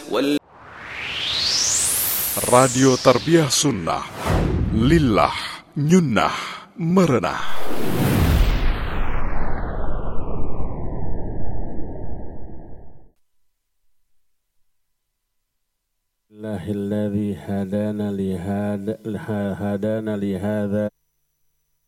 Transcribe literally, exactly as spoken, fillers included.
Radio Tarbiyah Sunnah, Lillah, Nyunnah, Merenah. Allahilladzi hadana li hada hadana li hadza